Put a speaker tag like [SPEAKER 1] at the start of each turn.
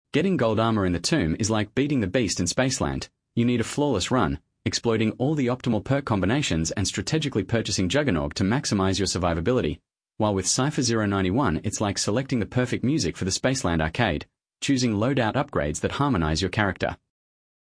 [SPEAKER 1] Getting gold armor in the tomb is like beating the beast in Spaceland. You need a flawless run, exploiting all the optimal perk combinations and strategically purchasing Juggernog to maximize your survivability. While with Cypher 091 it's like selecting the perfect music for the Spaceland arcade, choosing loadout upgrades that harmonize your character.